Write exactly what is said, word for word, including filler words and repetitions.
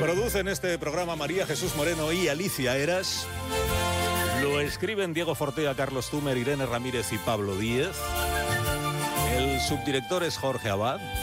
Producen este programa María Jesús Moreno y Alicia Eras. Lo escriben Diego Fortea, Carlos Tumer, Irene Ramírez y Pablo Díez. El subdirector es Jorge Abad.